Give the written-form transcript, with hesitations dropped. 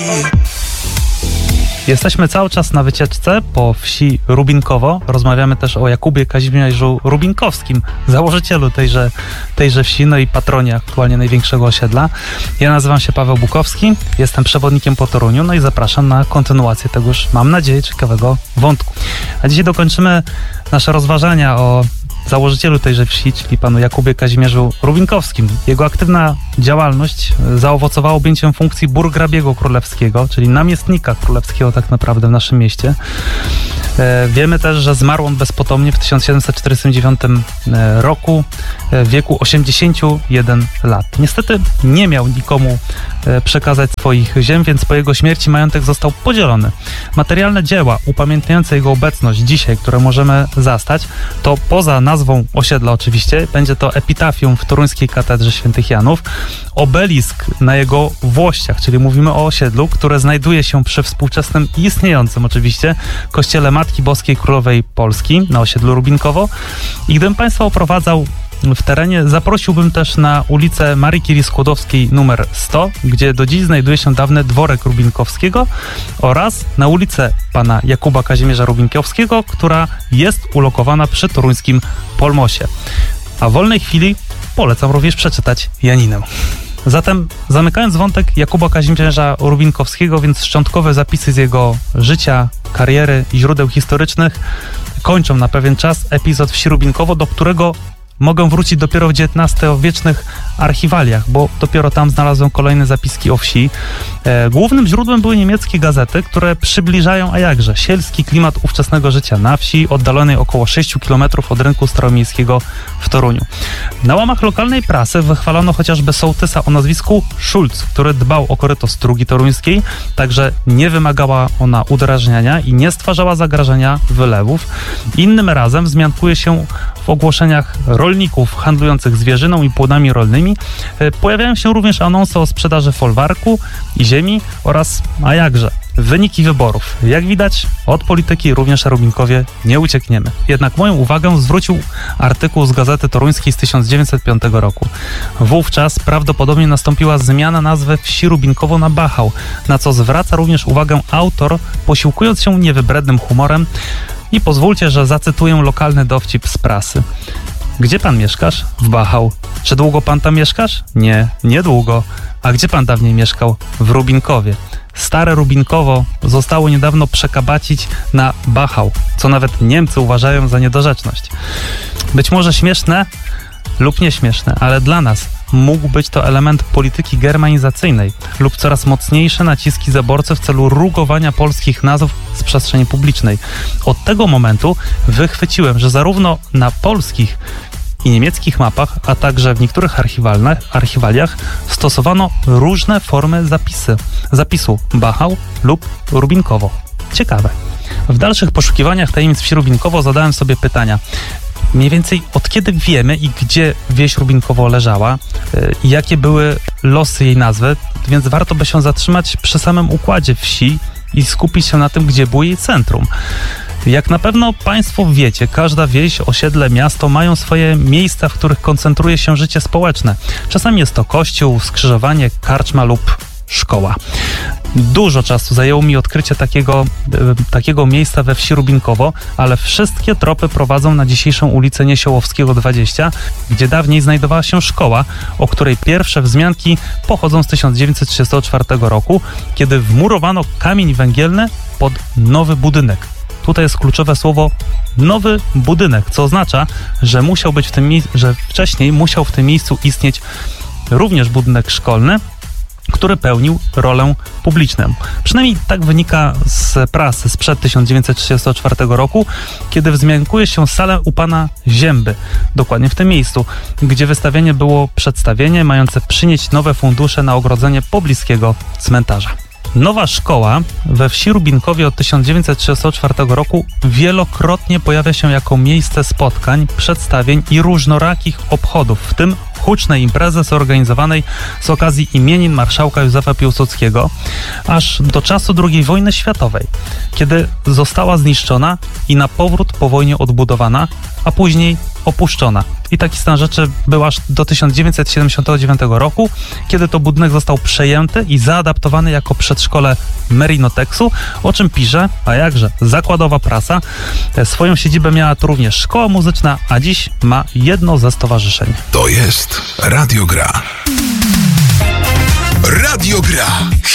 Jesteśmy cały czas na wycieczce po wsi Rubinkowo. Rozmawiamy też o Jakubie Kazimierzu Rubinkowskim, założycielu tejże wsi, no i patronie aktualnie największego osiedla. Ja nazywam się Paweł Bukowski, jestem przewodnikiem po Toruniu, no i zapraszam na kontynuację tegoż, mam nadzieję, ciekawego wątku. A dzisiaj dokończymy nasze rozważania o założycielu tejże wsi, czyli panu Jakubie Kazimierzu Rubinkowskim. Jego aktywna działalność zaowocowała objęciem funkcji burgrabiego królewskiego, czyli namiestnika królewskiego tak naprawdę w naszym mieście. Wiemy też, że zmarł on bezpotomnie w 1749 roku w wieku 81 lat. Niestety nie miał nikomu przekazać swoich ziem, więc po jego śmierci majątek został podzielony. Materialne dzieła upamiętniające jego obecność dzisiaj, które możemy zastać, to poza nazwą osiedla oczywiście, będzie to epitafium w toruńskiej katedrze świętych Janów, obelisk na jego włościach, czyli mówimy o osiedlu, które znajduje się przy współczesnym i istniejącym oczywiście kościele Matki Boskiej Królowej Polski na osiedlu Rubinkowo. I gdybym Państwa oprowadzał w terenie, zaprosiłbym też na ulicę Marii Curie Skłodowskiej numer 100, gdzie do dziś znajduje się dawny dworek Rubinkowskiego, oraz na ulicę pana Jakuba Kazimierza Rubinkowskiego, która jest ulokowana przy toruńskim Polmosie. A w wolnej chwili polecam również przeczytać Janinę. Zatem zamykając wątek Jakuba Kazimierza Rubinkowskiego, więc szczątkowe zapisy z jego życia, kariery i źródeł historycznych kończą na pewien czas epizod wsi Rubinkowo, do którego mogę wrócić dopiero w XIX-wiecznych archiwaliach, bo dopiero tam znalazłem kolejne zapiski o wsi. Głównym źródłem były niemieckie gazety, które przybliżają, a jakże, sielski klimat ówczesnego życia na wsi, oddalonej około 6 km od rynku staromiejskiego w Toruniu. Na łamach lokalnej prasy wychwalono chociażby sołtysa o nazwisku Schulz, który dbał o koryto strugi toruńskiej, także nie wymagała ona udrażniania i nie stwarzała zagrożenia wylewów. Innym razem wzmiankuje się w ogłoszeniach rolników handlujących zwierzyną i płodami rolnymi. Pojawiają się również anonsy o sprzedaży folwarku i ziemi oraz, a jakże, wyniki wyborów. Jak widać, od polityki również na Rubinkowie nie uciekniemy. Jednak moją uwagę zwrócił artykuł z Gazety Toruńskiej z 1905 roku. Wówczas prawdopodobnie nastąpiła zmiana nazwy wsi Rubinkowo na Bachał, na co zwraca również uwagę autor, posiłkując się niewybrednym humorem. I pozwólcie, że zacytuję lokalny dowcip z prasy. Gdzie pan mieszkasz? W Bachał. Czy długo pan tam mieszkasz? Nie, niedługo. A gdzie pan dawniej mieszkał? W Rubinkowie. Stare Rubinkowo zostało niedawno przekabacić na Bachał, co nawet Niemcy uważają za niedorzeczność. Być może śmieszne lub nieśmieszne, ale dla nas mógł być to element polityki germanizacyjnej lub coraz mocniejsze naciski zaborcy w celu rugowania polskich nazw z przestrzeni publicznej. Od tego momentu wychwyciłem, że zarówno na polskich i niemieckich mapach, a także w niektórych archiwaliach stosowano różne formy zapisu Bachał lub Rubinkowo. Ciekawe. W dalszych poszukiwaniach tajemnic wsi Rubinkowo zadałem sobie pytania. Mniej więcej od kiedy wiemy i gdzie wieś Rubinkowo leżała i jakie były losy jej nazwy, więc warto by się zatrzymać przy samym układzie wsi i skupić się na tym, gdzie było jej centrum. Jak na pewno Państwo wiecie, każda wieś, osiedle, miasto mają swoje miejsca, w których koncentruje się życie społeczne. Czasami jest to kościół, skrzyżowanie, karczma lub szkoła. Dużo czasu zajęło mi odkrycie takiego miejsca we wsi Rubinkowo, ale wszystkie tropy prowadzą na dzisiejszą ulicę Niesiołowskiego 20, gdzie dawniej znajdowała się szkoła, o której pierwsze wzmianki pochodzą z 1934 roku, kiedy wmurowano kamień węgielny pod nowy budynek. Tutaj jest kluczowe słowo nowy budynek, co oznacza, że wcześniej musiał w tym miejscu istnieć również budynek szkolny, który pełnił rolę publiczną. Przynajmniej tak wynika z prasy sprzed 1934 roku, kiedy wzmiankuje się salę u pana Zięby, dokładnie w tym miejscu, gdzie wystawienie było przedstawienie mające przynieść nowe fundusze na ogrodzenie pobliskiego cmentarza. Nowa szkoła we wsi Rubinkowie od 1934 roku wielokrotnie pojawia się jako miejsce spotkań, przedstawień i różnorakich obchodów, w tym hucznej imprezy zorganizowanej z okazji imienin marszałka Józefa Piłsudskiego, aż do czasu II wojny światowej, kiedy została zniszczona i na powrót po wojnie odbudowana, a później opuszczona. I taki stan rzeczy był aż do 1979 roku, kiedy to budynek został przejęty i zaadaptowany jako przedszkole Merinotexu, o czym pisze, a jakże, zakładowa prasa. Swoją siedzibę miała tu również szkoła muzyczna, a dziś ma jedno ze stowarzyszeń. To jest Radio Gra. Radio Gra.